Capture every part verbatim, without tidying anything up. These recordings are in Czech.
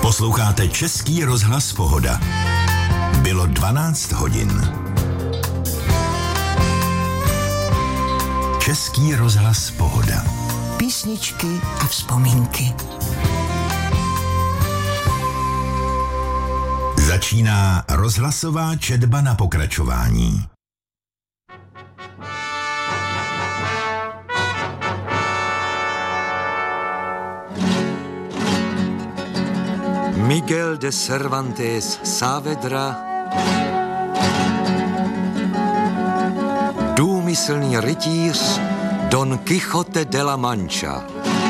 Posloucháte Český rozhlas Pohoda. Bylo dvanáct hodin. Český rozhlas Pohoda. Písničky a vzpomínky. Začíná rozhlasová četba na pokračování. Miguel de Cervantes Saavedra, důmyslný rytíř Don Quixote de la Mancha.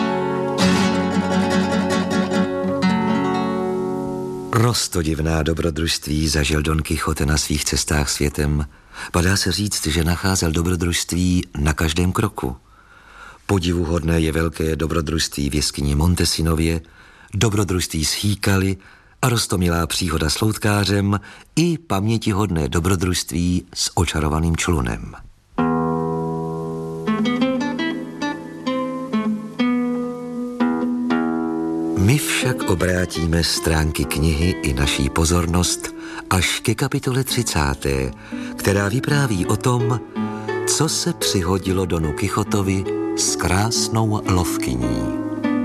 Rostodivná dobrodružství zažil Don Quixote na svých cestách světem. Padá se říct, že nacházel dobrodružství na každém kroku. Podivuhodné je velké dobrodružství v jeskyni Montesinově, dobrodružství s Hýkaly a roztomilá příhoda s loutkářem i pamětihodné dobrodružství s očarovaným člunem. My však obrátíme stránky knihy i naší pozornost až ke kapitole třicáté, která vypráví o tom, co se přihodilo Donu Quixotovi s krásnou lovkyní.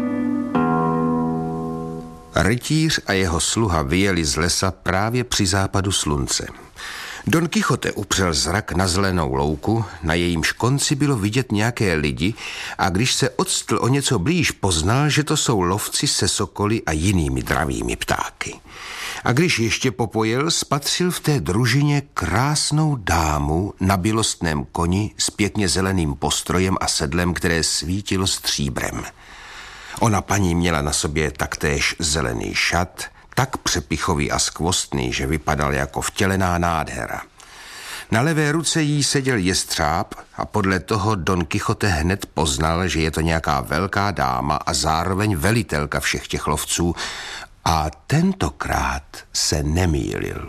Rytíř a jeho sluha vyjeli z lesa právě při západu slunce. Don Quixote upřel zrak na zelenou louku, na jejímž konci bylo vidět nějaké lidi a když se odstl o něco blíž, poznal, že to jsou lovci se sokoly a jinými dravými ptáky. A když ještě popojel, spatřil v té družině krásnou dámu na bělostném koni s pěkně zeleným postrojem a sedlem, které svítilo stříbrem. Ona paní měla na sobě taktéž zelený šat, tak přepichový a skvostný, že vypadal jako vtělená nádhera. Na levé ruce jí seděl jestřáb a podle toho Don Quixote hned poznal, že je to nějaká velká dáma a zároveň velitelka všech těch lovců, a tentokrát se nemýlil.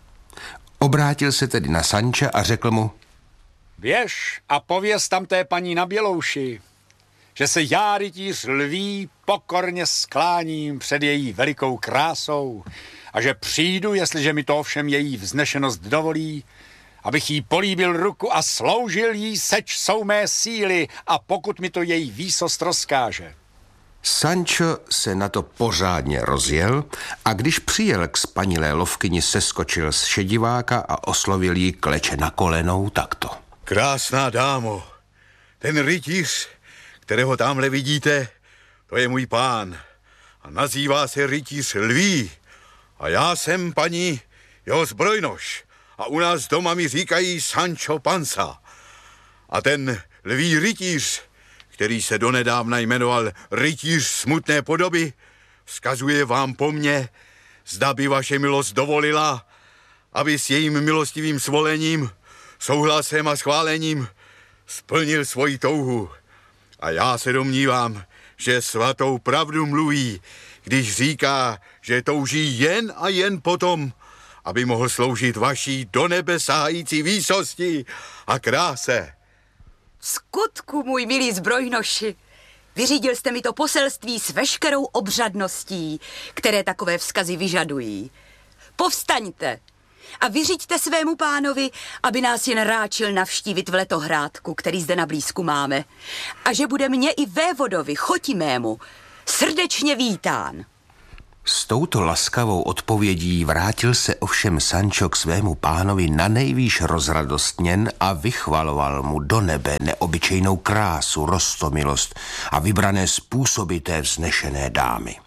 Obrátil se tedy na Sancha a řekl mu: Běž a pověz tamté paní na Bělouši, že se já, rytíř lví, pokorně skláním před její velikou krásou a že přijdu, jestliže mi to ovšem její vznešenost dovolí, abych jí políbil ruku a sloužil jí, seč jsou mé síly, a pokud mi to její výsost rozkáže. Sancho se na to pořádně rozjel a když přijel k spanilé lovkyni, seskočil z šediváka a oslovil jí kleče na kolenou takto: Krásná dámo, ten rytíř, kterého tamhle vidíte, to je můj pán a nazývá se rytíř lví a já jsem paní jeho zbrojnoš a u nás doma mi říkají Sancho Panza. A ten lví rytíř, který se donedávna jmenoval rytíř smutné podoby, vzkazuje vám po mně, zda by vaše milost dovolila, aby s jejím milostivým svolením, souhlasem a schválením splnil svoji touhu. A já se domnívám, že svatou pravdu mluví, když říká, že touží jen a jen potom, aby mohl sloužit vaší do nebe sahající výsosti a kráse. V skutku, můj milý zbrojnoši, vyřídil jste mi to poselství s veškerou obřadností, které takové vzkazy vyžadují. Povstaňte a vyřiďte svému pánovi, aby nás jen ráčil navštívit v Letohrádku, který zde na blízku máme, a že bude mě i vévodovi, choti mému, srdečně vítán. S touto laskavou odpovědí vrátil se ovšem Sancho k svému pánovi na nejvýš rozradostněn a vychvaloval mu do nebe neobyčejnou krásu, roztomilost a vybrané způsoby té vznešené dámy.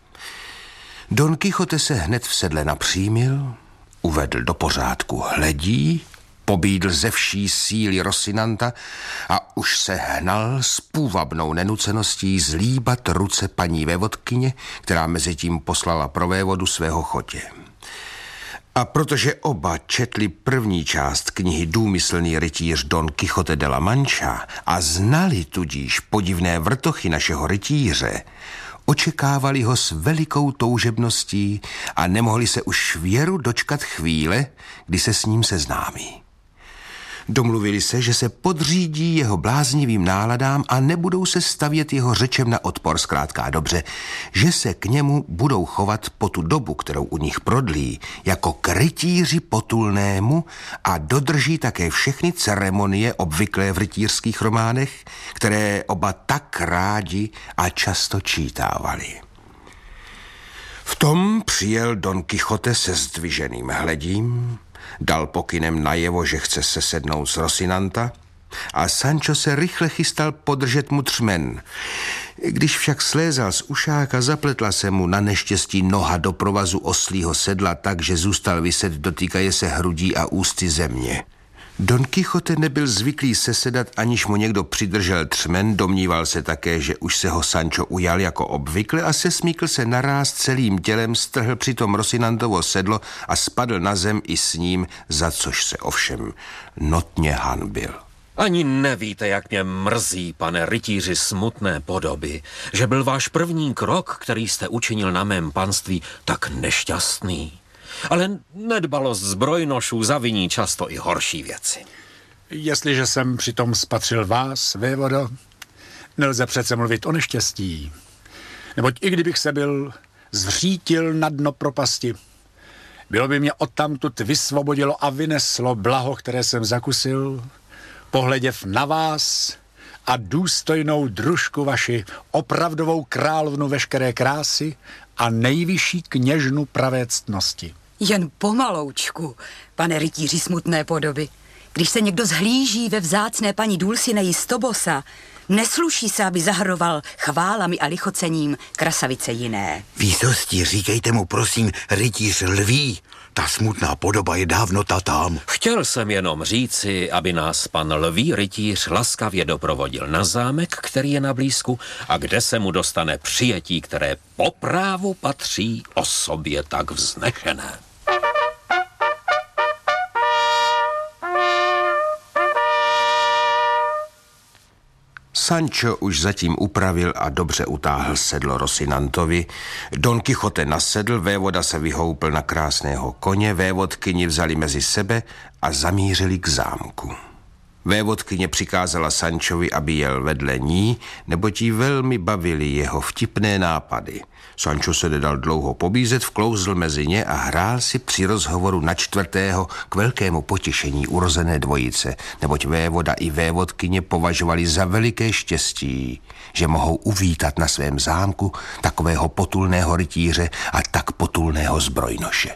Don Quixote se hned v sedle napřímil, uvedl do pořádku hledí, pobídl ze vší síly Rosinanta a už se hnal s půvabnou nenuceností zlíbat ruce paní vévodkyně, která mezi tím poslala pro vévodu svého chotě. A protože oba četli první část knihy Důmyslný rytíř Don Quixote de la Mancha a znali tudíž podivné vrtochy našeho rytíře, očekávali ho s velikou toužebností a nemohli se už věru dočkat chvíle, kdy se s ním seznámí. Domluvili se, že se podřídí jeho bláznivým náladám a nebudou se stavět jeho řečem na odpor, zkrátka dobře, že se k němu budou chovat po tu dobu, kterou u nich prodlí, jako k rytíři potulnému a dodrží také všechny ceremonie obvyklé v rytířských románech, které oba tak rádi a často čítávali. V tom přijel Don Quixote se zdviženým hledím, dal pokynem najevo, že chce sesednout z Rocinanta a Sancho se rychle chystal podržet mu třmen. Když však slézal z ušáka, zapletla se mu na neštěstí noha do provazu oslího sedla tak, že zůstal viset dotýkaje se hrudí a ústy země. Don Quixote nebyl zvyklý sesedat, aniž mu někdo přidržel třmen, domníval se také, že už se ho Sancho ujal jako obvykle a sesmíkl se naráz celým tělem, strhl přitom Rocinantovo sedlo a spadl na zem i s ním, za což se ovšem notně hanbil. Ani nevíte, jak mě mrzí, pane rytíři smutné podoby, že byl váš první krok, který jste učinil na mém panství, tak nešťastný. Ale nedbalost zbrojnošů zaviní často i horší věci. Jestliže jsem přitom spatřil vás, vévodo, nelze přece mluvit o neštěstí. Neboť i kdybych se byl zřítil na dno propasti, bylo by mě odtamtud vysvobodilo a vyneslo blaho, které jsem zakusil, pohleděv na vás a důstojnou družku vaši, opravdovou královnu veškeré krásy a nejvyšší kněžnu pravé ctnosti. Jen pomaloučku, pane rytíři smutné podoby. Když se někdo zhlíží ve vzácné paní Dulcineji z Tobosa, nesluší se, aby zahrnoval chválami a lichocením krasavice jiné. Výsosti, říkejte mu prosím rytíř lví. Ta smutná podoba je dávno tatám. Chtěl jsem jenom říci, aby nás pan lví rytíř laskavě doprovodil na zámek, který je na blízku a kde se mu dostane přijetí, které po právu patří osobě tak vznešené. Sancho už zatím upravil a dobře utáhl sedlo Rocinantovi. Don Quixote nasedl, vévoda se vyhoupl na krásného koně, vévodkyni vzali mezi sebe a zamířili k zámku. Vévodkyně přikázala Sanchovi, aby jel vedle ní, neboť jí velmi bavily jeho vtipné nápady. Sancho se nedal dlouho pobízet, vklouzl mezi ně a hrál si při rozhovoru na čtvrtého k velkému potěšení urozené dvojice, neboť vévoda i vévodkyně považovali za veliké štěstí, že mohou uvítat na svém zámku takového potulného rytíře a tak potulného zbrojnoše.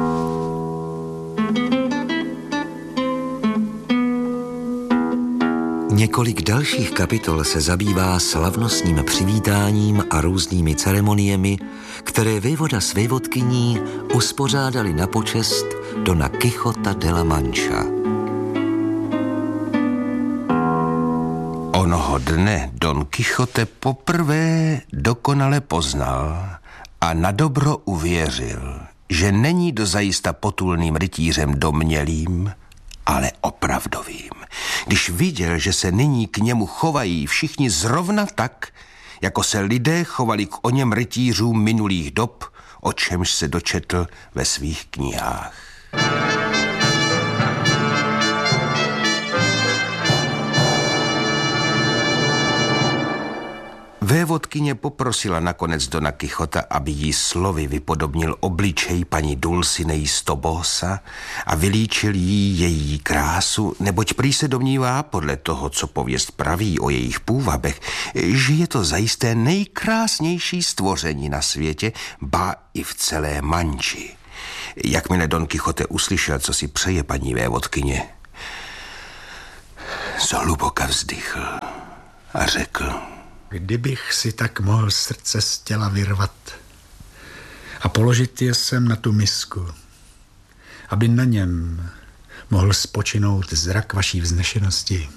Několik dalších kapitol se zabývá slavnostním přivítáním a různými ceremoniemi, které vévoda s vévodkyní uspořádali na počest Dona Quixota de la Mancha. Onoho dne Don Quixote poprvé dokonale poznal a nadobro uvěřil, že není dozajista potulným rytířem domnělým, ale opravdovým. Když viděl, že se nyní k němu chovají všichni zrovna tak, jako se lidé chovali k oněm rytířům minulých dob, o čemž se dočetl ve svých knihách. Vévodkyně poprosila nakonec Dona Quixota, aby jí slovy vypodobnil obličej paní Dulcineji z Tobosa a vylíčil jí její krásu, neboť prý se domnívá podle toho, co pověst praví o jejich půvabech, že je to zajisté nejkrásnější stvoření na světě, ba i v celé Manči. Jakmile Don Quixote uslyšel, co si přeje paní vévodkyně, zhluboka vzdychl a řekl: Kdybych si tak mohl srdce z těla vyrvat a položit je sem na tu misku, aby na něm mohl spočinout zrak vaší vznešenosti.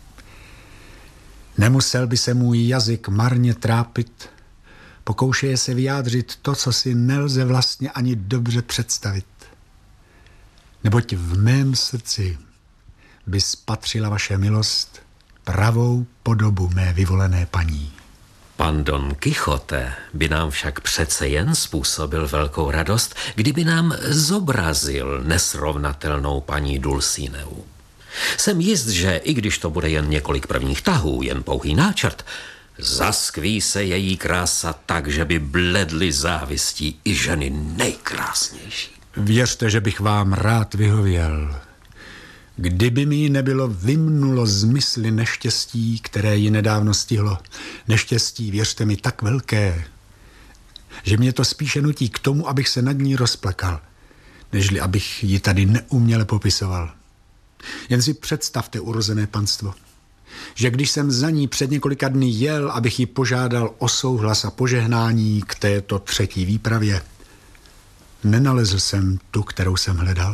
Nemusel by se můj jazyk marně trápit, pokoušeje se vyjádřit to, co si nelze vlastně ani dobře představit. Neboť v mém srdci by spatřila vaše milost pravou podobu mé vyvolené paní. Pan Don Quixote by nám však přece jen způsobil velkou radost, kdyby nám zobrazil nesrovnatelnou paní Dulcineu. Jsem jist, že i když to bude jen několik prvních tahů, jen pouhý náčrt, zaskví se její krása tak, že by bledly závistí i ženy nejkrásnější. Věřte, že bych vám rád vyhověl. Kdyby mi ji nebylo, vymnulo z mysli neštěstí, které ji nedávno stihlo. Neštěstí, věřte mi, tak velké, že mě to spíše nutí k tomu, abych se nad ní rozplakal, nežli abych ji tady neuměle popisoval. Jen si představte, urozené panstvo, že když jsem za ní před několika dny jel, abych ji požádal o souhlas a požehnání k této třetí výpravě, nenalezl jsem tu, kterou jsem hledal.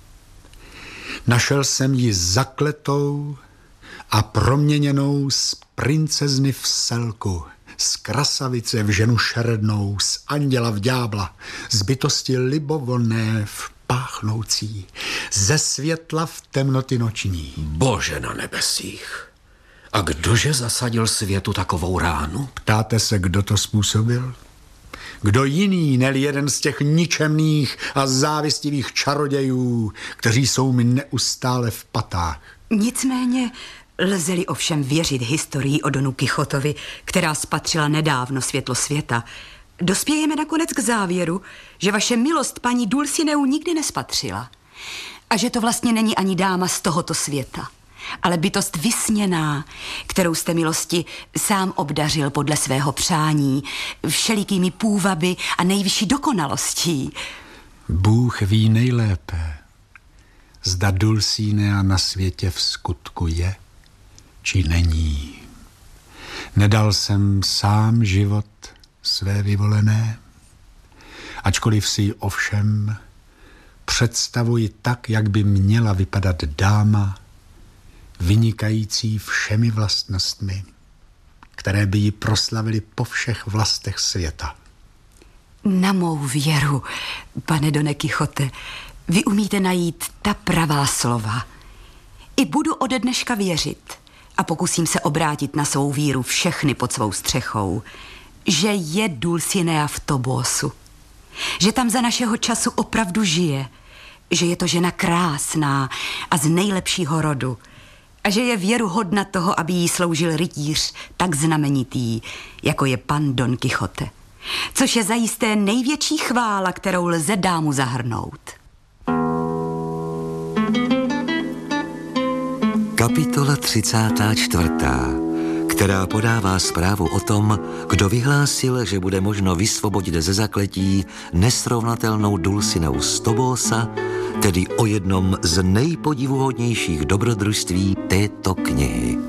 Našel jsem ji zakletou a proměněnou z princezny v selku, z krasavice v ženu šerednou, z anděla v ďábla, z bytosti libovolné v páchnoucí, ze světla v temnoty noční. Bože na nebesích, a kdože zasadil světu takovou ránu? Ptáte se, kdo to způsobil? Kdo jiný, neli jeden z těch ničemných a závistivých čarodějů, kteří jsou mi neustále v patách. Nicméně lze-li ovšem věřit historii o Donu Kichotovi, která spatřila nedávno světlo světa, dospějeme nakonec k závěru, že vaše milost paní Dulcineu nikdy nespatřila a že to vlastně není ani dáma z tohoto světa, ale bytost vysněná, kterou jste milosti sám obdařil podle svého přání, všelikými půvaby a nejvyšší dokonalostí. Bůh ví nejlépe, zda Dulcinea na světě v skutku je, či není. Nedal jsem sám život své vyvolené, ačkoliv si ji ovšem představuji tak, jak by měla vypadat dáma, vynikající všemi vlastnostmi, které by ji proslavily po všech vlastech světa. Na mou věru, pane Done Kichote, vy umíte najít ta pravá slova. I budu ode dneška věřit a pokusím se obrátit na svou víru všechny pod svou střechou, že je Dulcinea v Tobosu, že tam za našeho času opravdu žije, že je to žena krásná a z nejlepšího rodu a že je věruhodna toho, aby jí sloužil rytíř tak znamenitý, jako je pan Don Kichote. Což je zajisté největší chvála, kterou lze dámu zahrnout. Kapitola třicátá čtvrtá, která podává zprávu o tom, kdo vyhlásil, že bude možno vysvobodit ze zakletí nesrovnatelnou Dulcineu z Tobosa, tedy o jednom z nejpodivuhodnějších dobrodružství této knihy.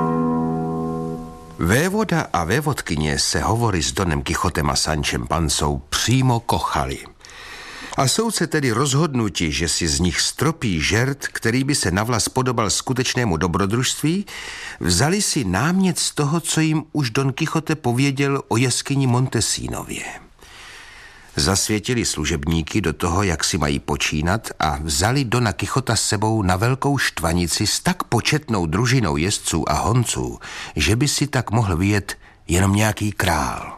Vévoda a vévodkyně se hovory s Donem Kichotem a Sančem Pansou přímo kochali. A soudce tedy rozhodnuti, že si z nich stropí žert, který by se navlas podobal skutečnému dobrodružství, vzali si námět z toho, co jim už Don Kichote pověděl o jeskyni Montesinově. Zasvětili služebníky do toho, jak si mají počínat, a vzali Dona Kichota s sebou na velkou štvanici s tak početnou družinou jezdců a honců, že by si tak mohl vyjet jenom nějaký král.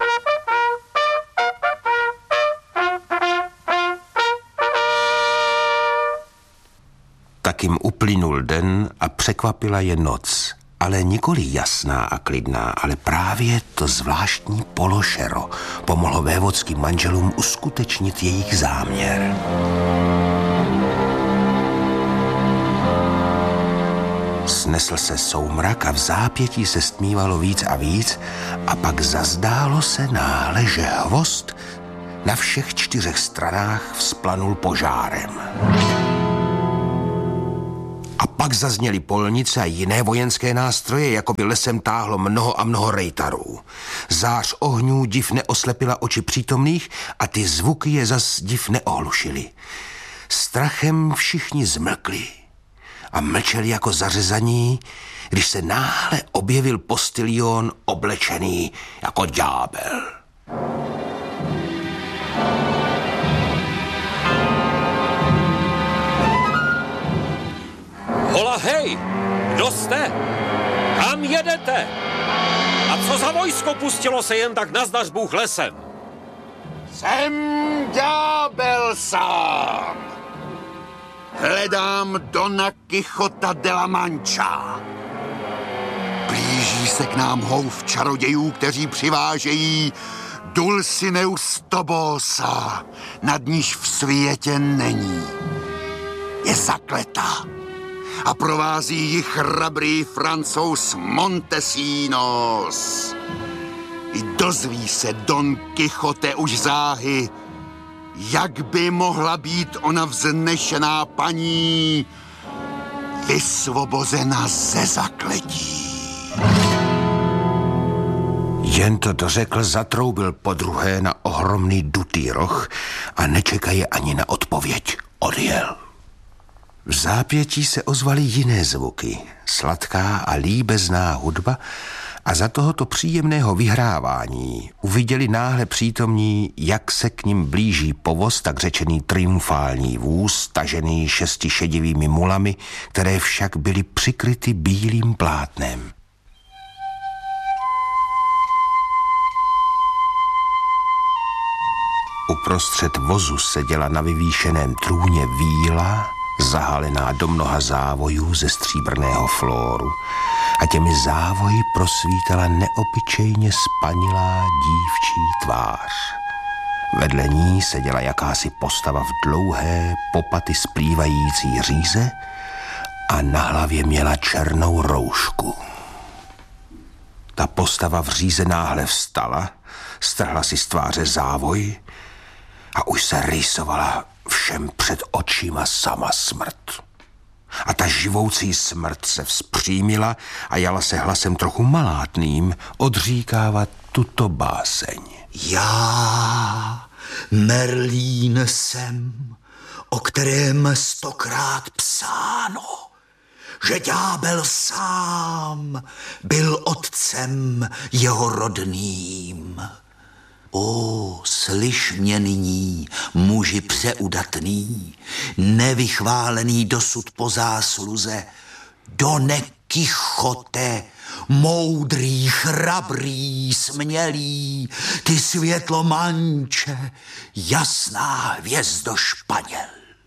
Tak jim uplynul den a překvapila je noc. Ale nikoli jasná a klidná, ale právě to zvláštní pološero pomohlo vévodským manželům uskutečnit jejich záměr. Snesl se soumrak a v zápětí se stmívalo víc a víc a pak zazdálo se náhle, že hvozd na všech čtyřech stranách vzplanul požárem. A pak zazněly polnice a jiné vojenské nástroje, jako by lesem táhlo mnoho a mnoho rejtarů. Zář ohňů div neoslepila oči přítomných a ty zvuky je zas div neohlušily. Strachem všichni zmlkli a mlčeli jako zařezaní, když se náhle objevil postilion oblečený jako ďábel. Hola, hej! Kdo jste? Kam jedete? A co za vojsko pustilo se jen tak nazdař Bůh lesem? Jsem ďábel sám. Hledám Dona Quixota de la Mancha. Blíží se k nám houv čarodějů, kteří přivážejí Dulcineus Tobosa, nad níž v světě není. Je zakletá a provází ji chrabrý Francouz Montesinos. I dozví se Don Quixote už záhy, jak by mohla být ona vznešená paní vysvobozena ze zakletí. Jen to dořekl, zatroubil podruhé na ohromný dutý roh a nečekaje ani na odpověď. Odjel. V zápětí se ozvaly jiné zvuky, sladká a líbezná hudba, a za tohoto příjemného vyhrávání uviděli náhle přítomní, jak se k nim blíží povoz, tak řečený triumfální vůz, tažený šesti šedivými mulami, které však byly přikryty bílým plátnem. Uprostřed vozu seděla na vyvýšeném trůně víla, zahalená do mnoha závojů ze stříbrného flóru, a těmi závoji prosvítala neobyčejně spanilá dívčí tvář. Vedle ní seděla jakási postava v dlouhé, popaty splývající říze a na hlavě měla černou roušku. Ta postava v říze náhle vstala, strhla si z tváře závoj a už se rýsovala všem před očima sama smrt. A ta živoucí smrt se vzpřímila a jala se hlasem trochu malátným odříkávat tuto báseň. Já, Merlín jsem, o kterém stokrát psáno, že ďábel sám byl otcem jeho rodným. O, slyš mě nyní, muži přeudatný, nevychválený dosud po zásluze, Done Quixote, moudrý, chrabrý, smělý, ty světlo manče, jasná hvězdo Španěl.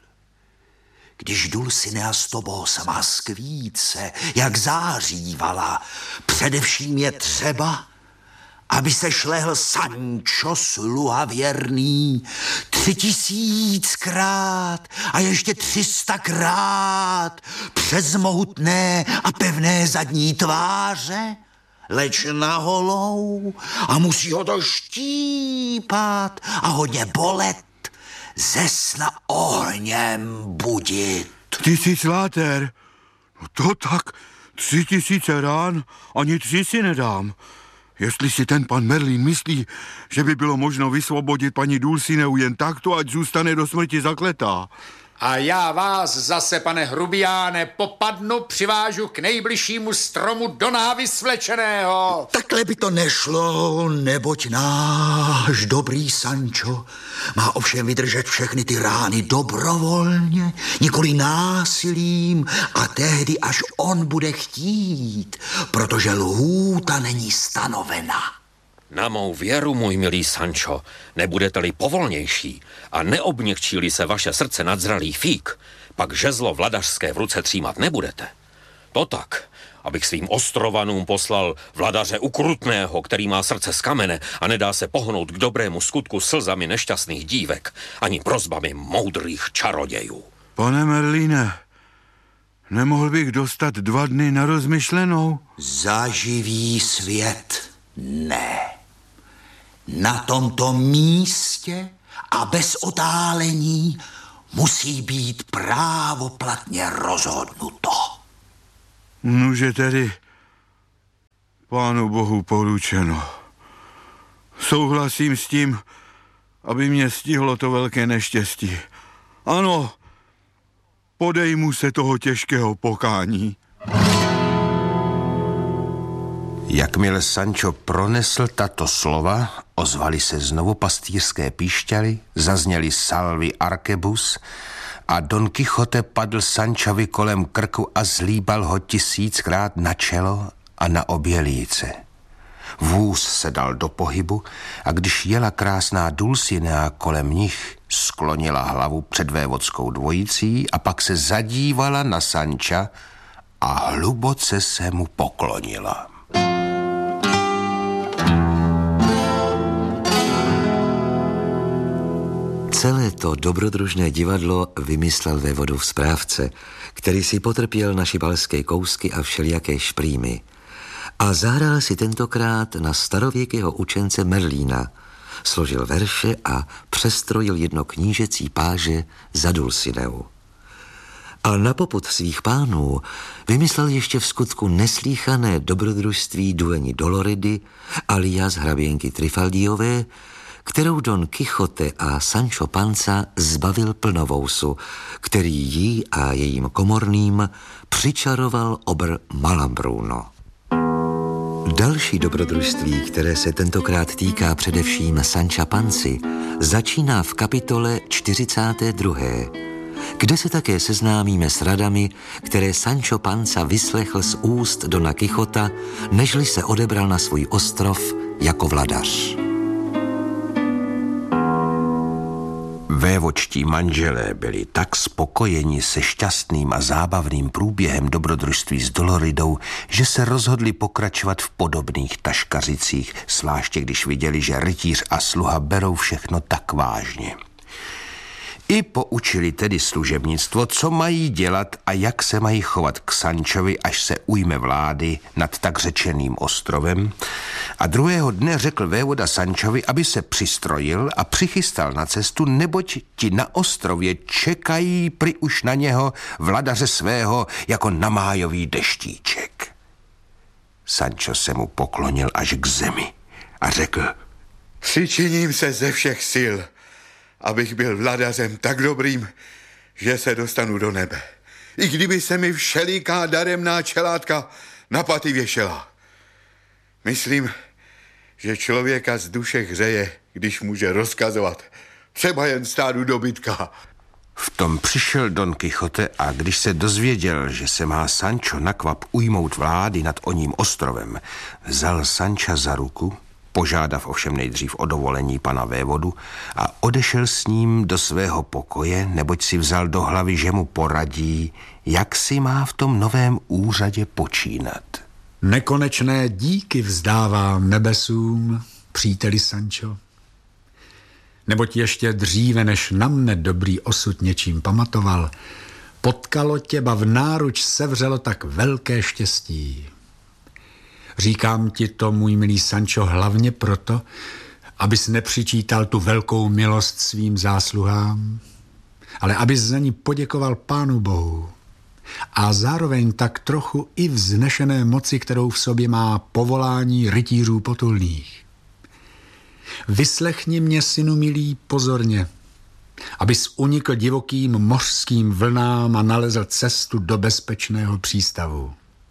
Když Dulcinea z Tobosa má skvíce, jak zářívala, především je třeba, aby se šlehl Sancho sluha věrný tři tisíckrát a ještě třistakrát přes mohutné a pevné zadní tváře, leč na holou, a musí ho to štípat a hodně bolet, ze sna ohněm budit. Tisíc láter? No to tak, tři tisíce rán, ani tři si nedám. Jestli si ten pan Merlín myslí, že by bylo možno vysvobodit paní Dulcineu jen takto, ať zůstane do smrti zakletá. A já vás zase, pane hrubiáne, popadnu, přivážu k nejbližšímu stromu do návy svlečeného. Takhle by to nešlo, neboť náš dobrý Sancho má ovšem vydržet všechny ty rány dobrovolně, nikoli násilím, a tehdy, až on bude chtít, protože lhůta není stanovena. Na mou věru, můj milý Sancho, nebudete-li povolnější a neobněkčí-li se vaše srdce nadzralý fík, pak žezlo vladařské v ruce třímat nebudete. To tak, abych svým ostrovanům poslal vladaře ukrutného, který má srdce z kamene a nedá se pohnout k dobrému skutku slzami nešťastných dívek, ani prosbami moudrých čarodějů. Pane Merlíne, nemohl bych dostat dva dny na rozmyšlenou? Za živý svět ne. Na tomto místě a bez otálení musí být právoplatně rozhodnuto. Nuže tedy Pánu Bohu poručeno. Souhlasím s tím, aby mě stihlo to velké neštěstí. Ano, podejmu se toho těžkého pokání. Jakmile Sancho pronesl tato slova, ozvaly se znovu pastýřské píšťaly, zazněly salvy arkebus a Don Quixote padl Sanchovi kolem krku a zlíbal ho tisíckrát na čelo a na obě líce. Vůz se dal do pohybu a když jela krásná Dulcinea kolem nich, sklonila hlavu před vévodskou dvojicí a pak se zadívala na Sanča a hluboce se mu poklonila. Celé to dobrodružné divadlo vymyslel vévodův správce, který si potrpěl na šibalské kousky a všelijaké šprýmy. A zahrál si tentokrát na starověkého učence Merlína, složil verše a přestrojil jedno knížecí páže za Dulcineu. A na popud svých pánů vymyslel ještě v skutku neslíchané dobrodružství duení Doloridy alias hraběnky Trifaldiové, kterou Don Quixote a Sancho Panza zbavil plnovousu, který jí a jejím komorným přičaroval obr Malambruno. Další dobrodružství, které se tentokrát týká především Sancha Panzy, začíná v kapitole čtyřicáté druhé, kde se také seznámíme s radami, které Sancho Panza vyslechl z úst Dona Quixota, nežli se odebral na svůj ostrov jako vladař. Vévodští manželé byli tak spokojeni se šťastným a zábavným průběhem dobrodružství s Doloridou, že se rozhodli pokračovat v podobných taškařicích, zvláště když viděli, že rytíř a sluha berou všechno tak vážně. I poučili tedy služebnictvo, co mají dělat a jak se mají chovat k Sančovi, až se ujme vlády nad tak řečeným ostrovem. A druhého dne řekl vévoda Sančovi, aby se přistrojil a přichystal na cestu, neboť ti na ostrově čekají prý už na něho vladaře svého jako na májový deštíček. Sancho se mu poklonil až k zemi a řekl: Přičiním se ze všech sil, abych byl vladařem tak dobrým, že se dostanu do nebe. I kdyby se mi všeliká daremná čelátka na paty věšela. Myslím, že člověka z duše hřeje, když může rozkazovat třeba jen stádu dobytka. V tom přišel Don Quixote a když se dozvěděl, že se má Sancho nakvap ujmout vlády nad oním ostrovem, vzal Sancha za ruku, požádav ovšem nejdřív o dovolení pana vévodu a odešel s ním do svého pokoje, neboť si vzal do hlavy, že mu poradí, jak si má v tom novém úřadě počínat. Nekonečné díky vzdávám nebesům, příteli Sancho. Neboť ještě dříve, než na mne dobrý osud něčím pamatoval, potkalo tě, ba v náruč sevřelo tak velké štěstí. Říkám ti to, můj milý Sancho, hlavně proto, abys nepřičítal tu velkou milost svým zásluhám, ale abys za ní poděkoval Pánu Bohu a zároveň tak trochu i vznešené moci, kterou v sobě má povolání rytířů potulných. Vyslechni mě, synu milý, pozorně, abys unikl divokým mořským vlnám a nalezl cestu do bezpečného přístavu.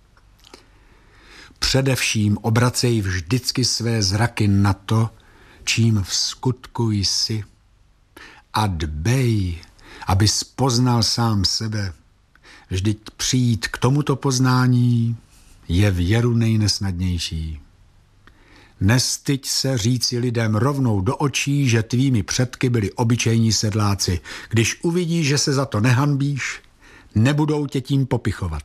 Především obracej vždycky své zraky na to, čím v skutku jsi, a dbej, abys poznal sám sebe. Vždyť přijít k tomuto poznání je věru nejnesnadnější. Nestyď se říci lidem rovnou do očí, že tvými předky byli obyčejní sedláci. Když uvidí, že se za to nehanbíš, nebudou tě tím popichovat.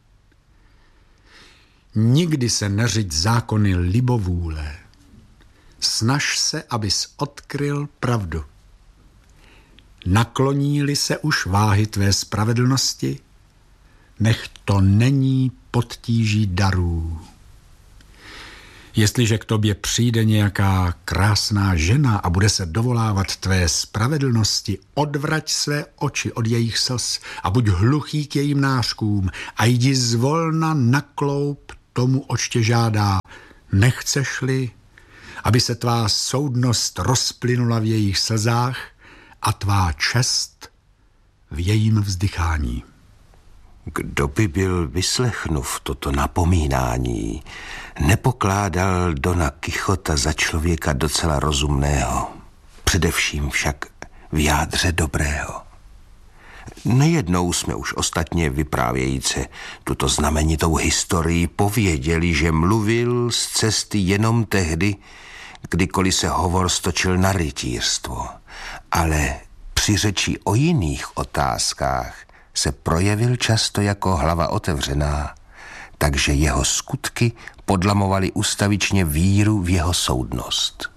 Nikdy se neřiď zákony libovůle. Snaž se, abys odkryl pravdu. Nakloní-li se už váhy tvé spravedlnosti, nech to není pod tíží darů. Jestliže k tobě přijde nějaká krásná žena a bude se dovolávat tvé spravedlnosti, odvrať své oči od jejich slz a buď hluchý k jejím nářkům a jdi zvolna na kloup tomu, oč tě žádá. Nechceš-li, aby se tvá soudnost rozplynula v jejich slzách a tvá čest v jejím vzdychání. Kdo by byl vyslechnuv toto napomínání, nepokládal Dona Quixota za člověka docela rozumného, především však v jádře dobrého. Nejednou jsme už ostatně vyprávějíce tuto znamenitou historii pověděli, že mluvil z cesty jenom tehdy, kdykoliv se hovor stočil na rytířstvo, ale při řeči o jiných otázkách se projevil často jako hlava otevřená, takže jeho skutky podlamovaly ustavičně víru v jeho soudnost.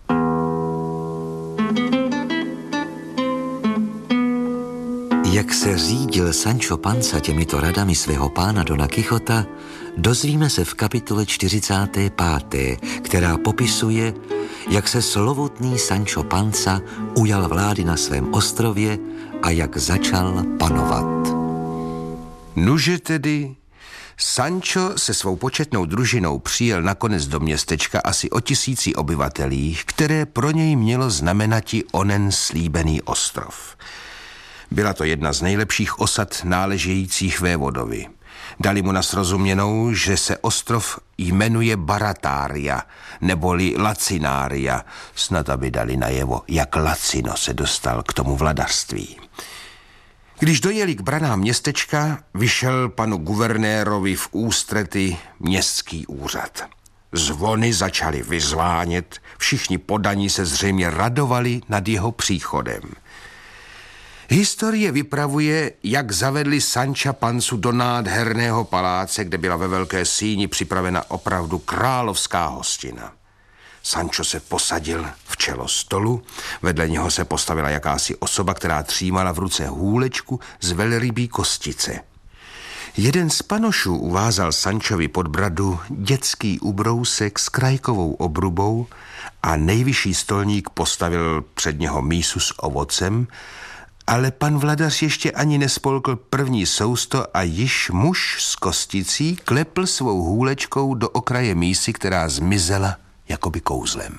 Jak se řídil Sancho Panza těmito radami svého pána Dona Quixota, dozvíme se v kapitole čtyřicáté páté, která popisuje, jak se slovutný Sancho Panza ujal vlády na svém ostrově a jak začal panovat. Nuže tedy, Sancho se svou početnou družinou přijel nakonec do městečka asi o tisíci obyvatelích, které pro něj mělo znamenati onen slíbený ostrov. Byla to jedna z nejlepších osad náležejících vévodovi. Dali mu na srozuměnou, že se ostrov jmenuje Baratária, neboli Lacinária, snad aby dali najevo, jak Lacino se dostal k tomu vladařství. Když dojeli k branám městečka, vyšel panu guvernérovi v ústrety městský úřad. Zvony začaly vyzvánět, všichni podaní se zřejmě radovali nad jeho příchodem. Historie vypravuje, jak zavedli Sancha Panzu do nádherného paláce, kde byla ve velké síni připravena opravdu královská hostina. Sancho se posadil v čelo stolu, vedle něho se postavila jakási osoba, která třímala v ruce hůlečku z velrybí kostice. Jeden z panošů uvázal Sanchovi pod bradu dětský ubrousek s krajkovou obrubou a nejvyšší stolník postavil před něho mísu s ovocem, ale pan vladař ještě ani nespolkl první sousto a již muž s kosticí klepl svou hůlečkou do okraje mísy, která zmizela jakoby kouzlem.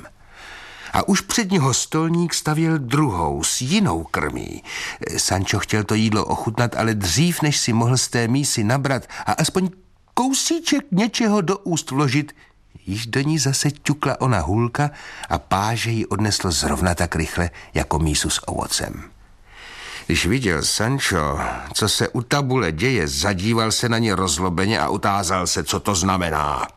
A už před něho stolník stavěl druhou s jinou krmí. Sancho chtěl to jídlo ochutnat, ale dřív, než si mohl z té mísy nabrat a aspoň kousíček něčeho do úst vložit, již do ní zase ťukla ona hůlka a páže ji odnesl zrovna tak rychle jako mísu s ovocem. Když viděl Sancho, co se u tabule děje, zadíval se na ně rozlobeně a utázal se, co to znamená.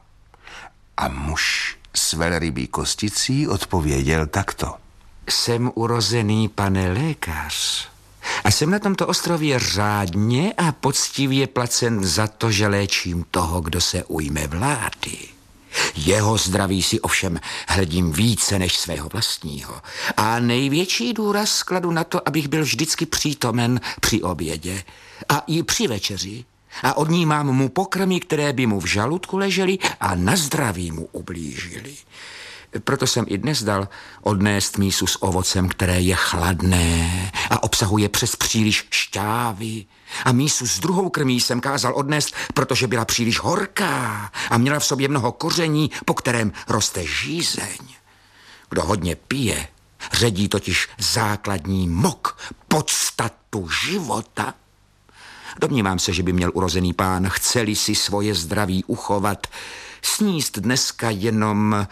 A muž s velrybí kosticí odpověděl takto. Jsem urozený, pane lékař, a jsem na tomto ostrově řádně a poctivě placen za to, že léčím toho, kdo se ujme vlády. Jeho zdraví si ovšem hledím více než svého vlastního a největší důraz kladu na to, abych byl vždycky přítomen při obědě a i při večeři a odnímám mu pokrmy, které by mu v žaludku ležely a na zdraví mu ublížily. Proto jsem i dnes dal odnést mísu s ovocem, které je chladné a obsahuje přes příliš šťávy. A mísu s druhou krmí jsem kázal odnést, protože byla příliš horká a měla v sobě mnoho koření, po kterém roste žízeň. Kdo hodně pije, ředí totiž základní mok, podstatu života. Domnívám se, že by měl urozený pán, chceli si svoje zdraví uchovat, sníst dneska jenom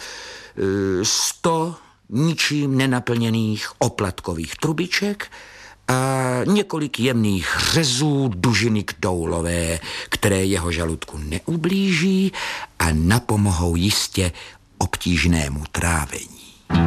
sto ničím nenaplněných oplatkových trubiček a několik jemných řezů dužiny kdoulové, které jeho žaludku neublíží a napomohou jistě obtížnému trávení.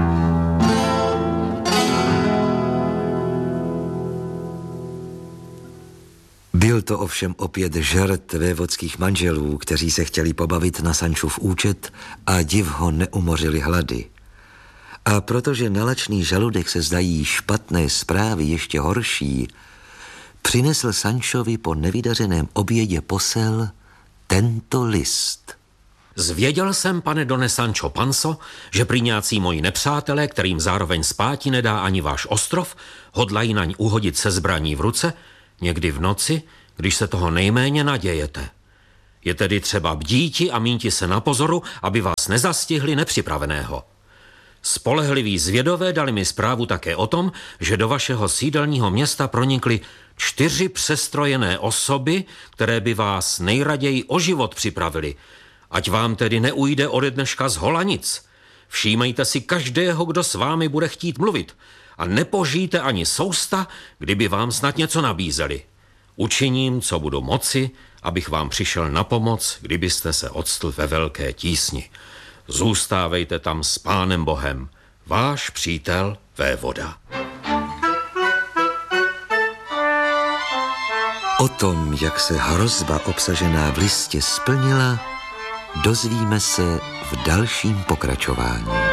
Byl to ovšem opět žert vévodských manželů, kteří se chtěli pobavit na Sanchův účet a div ho neumořili hlady. A protože na lačný žaludek se zdají špatné zprávy ještě horší, přinesl Sanchovi po nevydařeném obědě posel tento list. Zvěděl jsem, pane Done Sancho Panzo, že prýňácí moji nepřátelé, kterým zároveň spáti nedá ani váš ostrov, hodlají naň uhodit se zbraní v ruce, někdy v noci, když se toho nejméně nadějete. Je tedy třeba bdíti a mínti se na pozoru, aby vás nezastihli nepřipraveného. Spolehliví zvědové dali mi zprávu také o tom, že do vašeho sídelního města pronikly čtyři přestrojené osoby, které by vás nejraději o život připravili. Ať vám tedy neujde ode dneška z hola nic. Všímejte si každého, kdo s vámi bude chtít mluvit a nepožijte ani sousta, kdyby vám snad něco nabízeli. Učiním, co budu moci, abych vám přišel na pomoc, kdybyste se octl ve velké tísni. Zůstávejte tam s Pánem Bohem, váš přítel vévoda. O tom, jak se hrozba obsažená v listě splnila, dozvíme se v dalším pokračování.